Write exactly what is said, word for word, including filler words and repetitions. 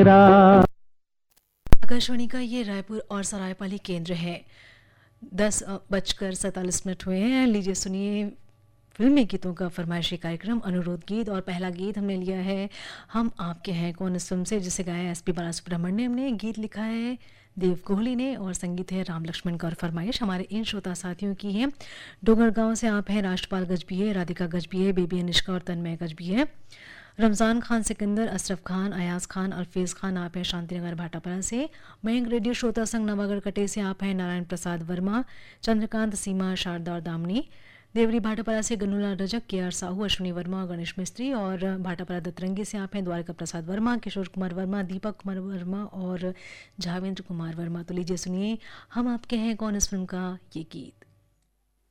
मेरा। आकाशवाणी का ये रायपुर और सरायपाली केंद्र है। दस अ, बजकर सैंतालीस मिनट हुए हैं। लीजिए सुनिए फिल्मी गीतों का फरमाइशी कार्यक्रम अनुरोध गीत। और पहला गीत हमने लिया है हम आपके हैं कौन इस फिल्म से, जिसे गाया एस पी बालासुब्रमण्यम ने। गीत लिखा है देव कोहली ने और संगीत है राम लक्ष्मण का। और फरमाइश हमारे इन श्रोता साथियों की है। डोंगरगांव से आप हैं राष्ट्रपाल गजबी है, राधिका गजबी है, बेबी अनुष्का और तन्मय गजबी है। रमज़ान खान, सिकंदर, अशरफ खान, अयाज खान, अल्फेज़ खान आप हैं शांतिनगर भाटापारा से। मयंक रेडियो श्रोता संघ नवागढ़ कटे से आप हैं नारायण प्रसाद वर्मा, चंद्रकांत, सीमा, शारदा और दामनी। देवरी भाटापारा से गन्नूलाल रजक, के आर साहू, अश्विनी वर्मा और गणेश मिस्त्री। और भाटापारा दतरंगी से आप हैं द्वारका प्रसाद वर्मा, किशोर कुमार वर्मा, दीपक कुमार वर्मा और झावेंद्र कुमार वर्मा। तो लीजिए सुनिए हम आपके हैं कौन इस फिल्म का ये गीत।